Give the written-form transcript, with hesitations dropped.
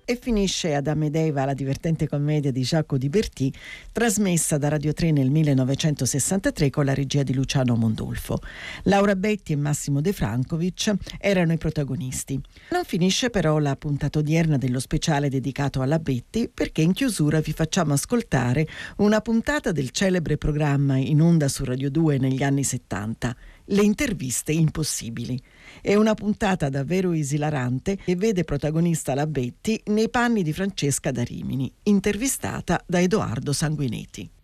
E finisce Adamo ed Eva, la divertente commedia di Giacomo Di Bertì, trasmessa da Radio 3 nel 1963 con la regia di Luciano Mondolfo. Laura Betti e Massimo De Francovic erano i protagonisti. Non finisce però la puntata odierna dello speciale dedicato alla Betti, perché in chiusura vi facciamo ascoltare una puntata del celebre programma in onda su Radio 2 negli anni 70, Le interviste impossibili. È una puntata davvero esilarante che vede protagonista la Betti nei panni di Francesca da Rimini, intervistata da Edoardo Sanguinetti.